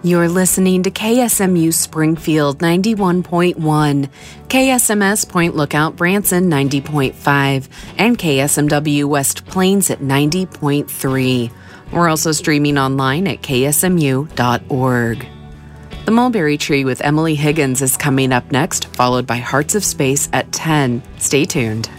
You're listening to KSMU Springfield 91.1, KSMS Point Lookout Branson 90.5, and KSMW West Plains at 90.3. We're also streaming online at ksmu.org. The Mulberry Tree with Emily Higgins is coming up next, followed by Hearts of Space at 10. Stay tuned.